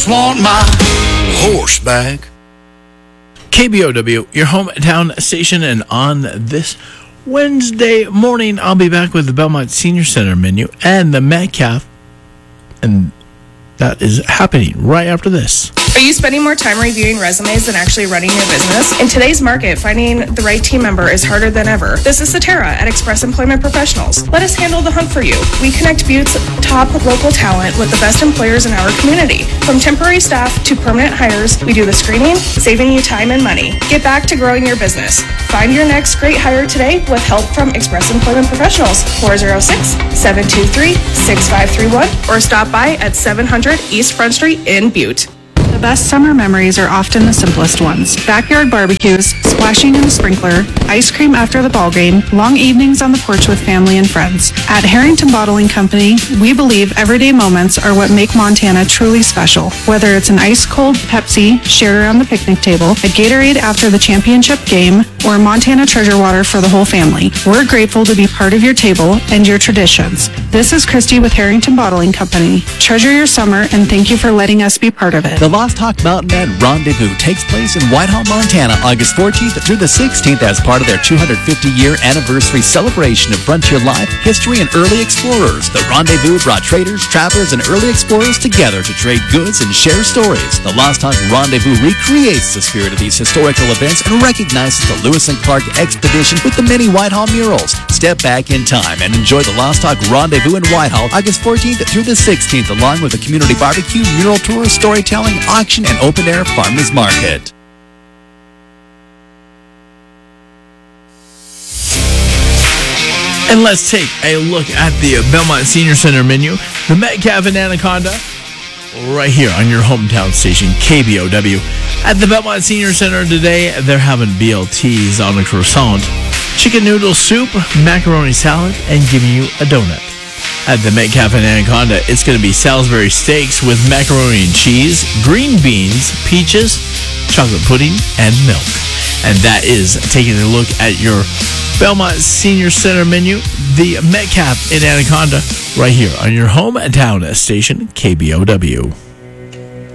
just want my horse back. KBOW, your hometown station, and on this Wednesday morning, I'll be back with the Belmont Senior Center menu and the Metcalf, and that is happening right after this. Are you spending more time reviewing resumes than actually running your business? In today's market, finding the right team member is harder than ever. This is Satara at Express Employment Professionals. Let us handle the hunt for you. We connect Butte's top local talent with the best employers in our community. From temporary staff to permanent hires, we do the screening, saving you time and money. Get back to growing your business. Find your next great hire today with help from Express Employment Professionals, 406-723-6531, or stop by at 700 East Front Street in Butte. The best summer memories are often the simplest ones. Backyard barbecues, splashing in the sprinkler, ice cream after the ball game, long evenings on the porch with family and friends. At Harrington Bottling Company, we believe everyday moments are what make Montana truly special. Whether it's an ice-cold Pepsi shared around the picnic table, a Gatorade after the championship game, or Montana Treasure Water for the whole family, we're grateful to be part of your table and your traditions. This is Christy with Harrington Bottling Company. Treasure your summer, and thank you for letting us be part of it. The Lost Hawk Mountain Men Rendezvous takes place in Whitehall, Montana, August 14th through the 16th as part of their 250-year anniversary celebration of frontier life, history, and early explorers. The Rendezvous brought traders, travelers, and early explorers together to trade goods and share stories. The Lost Hawk Rendezvous recreates the spirit of these historical events and recognizes the Lewis and Clark expedition with the many Whitehall murals. Step back in time and enjoy the Lost Hawk Rendezvous in Whitehall, August 14th through the 16th, along with a community barbecue, mural tour, storytelling, auction, and open-air farmers market. And let's take a look at the Belmont Senior Center menu, the Metcalf and Anaconda, right here on your hometown station, KBOW. At the Belmont Senior Center today, they're having BLTs on a croissant, chicken noodle soup, macaroni salad, and giving you a donut. At the Metcalf and Anaconda, it's going to be Salisbury steaks with macaroni and cheese, green beans, peaches, chocolate pudding, and milk. And that is taking a look at your Belmont Senior Center menu, the Metcalf and Anaconda, right here on your hometown station, KBOW.